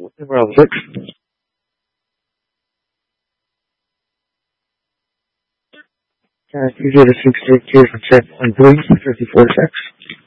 Number 6. User to 6 for check on 3, 34 checks.